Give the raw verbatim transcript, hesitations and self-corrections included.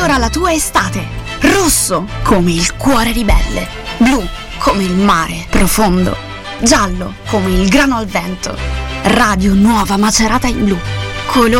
colora la tua estate. Rosso come il cuore ribelle, blu come il mare profondo, giallo come il grano al vento. Radio Nuova Macerata in blu. Colori